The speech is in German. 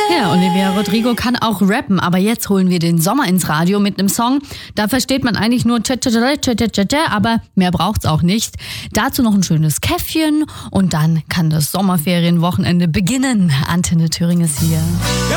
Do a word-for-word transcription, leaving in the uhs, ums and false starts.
Ja, Olivia Rodrigo kann auch rappen, aber jetzt holen wir den Sommer ins Radio mit einem Song. Da versteht man eigentlich nur tsch tsch tsch tsch tsch, aber mehr braucht's auch nicht. Dazu noch ein schönes Käffchen und dann kann das Sommerferienwochenende beginnen. Antenne Thüringen ist hier. Ja,